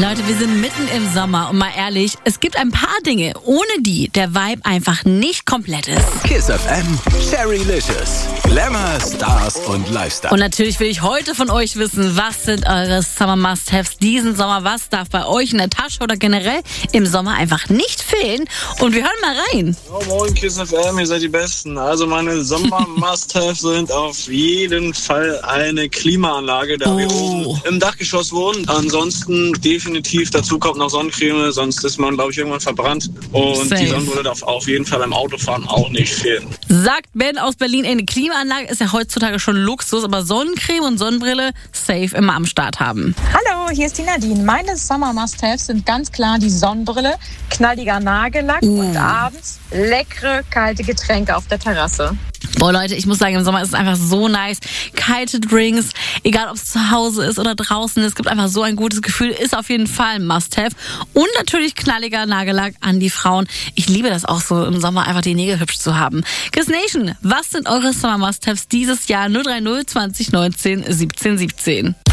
Leute, wir sind mitten im Sommer und mal ehrlich, es gibt ein paar Dinge, ohne die der Vibe einfach nicht komplett ist. Kiss FM, Cherrylicious, Glamour, Stars und Lifestyle. Und natürlich will ich heute von euch wissen, was sind eure Summer Must-Haves diesen Sommer? Was darf bei euch in der Tasche oder generell im Sommer einfach nicht fehlen? Und wir hören mal rein. Oh, moin Kiss FM, ihr seid die Besten. Also meine Sommer Must-Haves sind auf jeden Fall eine Klimaanlage, da wir oben im Dachgeschoss wohnen. Ansonsten definitiv, dazu kommt noch Sonnencreme, sonst ist man, glaube ich, irgendwann verbrannt. Und Safe. die Sonnenbrille darf auf jeden Fall beim Autofahren auch nicht fehlen. Sagt Ben aus Berlin, eine Klimaanlage ist ja heutzutage schon Luxus, aber Sonnencreme und Sonnenbrille safe immer am Start haben. Hallo, hier ist die Nadine. Meine Summer Must-Haves sind ganz klar die Sonnenbrille, knalliger Nagellack und abends leckere, kalte Getränke auf der Terrasse. Boah Leute, ich muss sagen, im Sommer ist es einfach so nice. Kalte Drinks, egal ob es zu Hause ist oder draußen, es gibt einfach so ein gutes Gefühl, ist auf jeden Fall ein Must-Have. Und natürlich knalliger Nagellack an die Frauen. Ich liebe das auch so, im Sommer einfach die Nägel hübsch zu haben. Kiss Nation, was sind eure Summer Must-Haves dieses Jahr? 030 20 19 17 17.